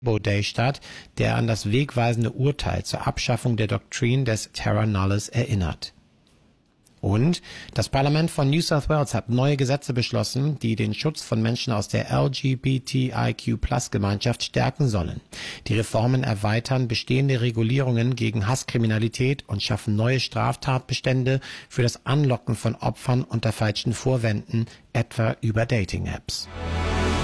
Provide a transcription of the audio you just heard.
Day statt, der an das wegweisende Urteil zur Abschaffung der Doktrin des Terra Nullius erinnert. Und das Parlament von New South Wales hat neue Gesetze beschlossen, die den Schutz von Menschen aus der LGBTIQ-Plus-Gemeinschaft stärken sollen. Die Reformen erweitern bestehende Regulierungen gegen Hasskriminalität und schaffen neue Straftatbestände für das Anlocken von Opfern unter falschen Vorwänden, etwa über Dating-Apps.